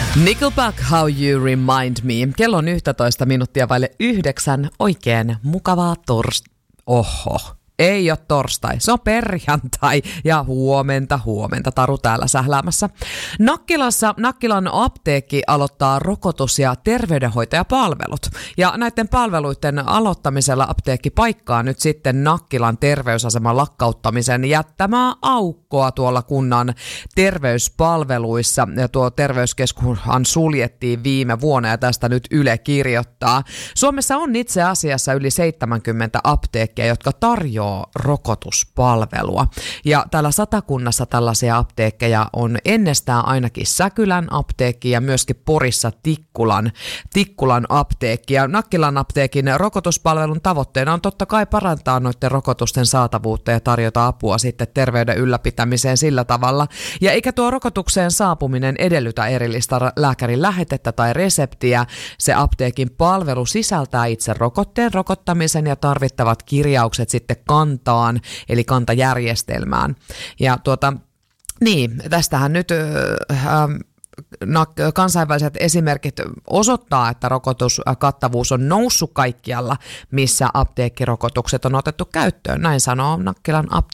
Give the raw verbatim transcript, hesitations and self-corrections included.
Nickelback, How You Remind Me. Kello on yksitoista minuuttia vaille yhdeksän. Oikein mukavaa torstaita. Oho. Ei ole torstai, se on perjantai ja huomenta, huomenta. Taru täällä sähläämässä. Nakkilassa Nakkilan apteekki aloittaa rokotus- ja terveydenhoitajapalvelut. Ja näiden palveluiden aloittamisella apteekki paikkaa nyt sitten Nakkilan terveysaseman lakkauttamisen jättämää aukkoa tuolla kunnan terveyspalveluissa. Ja tuo terveyskeskushan suljettiin viime vuonna ja tästä nyt Yle kirjoittaa. Suomessa on itse asiassa yli seitsemänkymmentä apteekkia, jotka tarjoaa rokotuspalvelua. Ja täällä Satakunnassa tällaisia apteekkeja on ennestään ainakin Säkylän apteekki ja myöskin Porissa Tikkulan, Tikkulan apteekki. Ja Nakkilan apteekin rokotuspalvelun tavoitteena on totta kai parantaa noiden rokotusten saatavuutta ja tarjota apua sitten terveyden ylläpitämiseen sillä tavalla. Ja eikä tuo rokotukseen saapuminen edellytä erillistä lääkärin lähetettä tai reseptiä. Se apteekin palvelu sisältää itse rokotteen rokottamisen ja tarvittavat kirjaukset sitten kantaan, eli kantajärjestelmään. Ja tuota, niin, tästähän nyt äh, kansainväliset esimerkit osoittaa, että rokotuskattavuus on noussut kaikkialla, missä apteekkirokotukset on otettu käyttöön. Näin sanoo Nakkilan apteekki.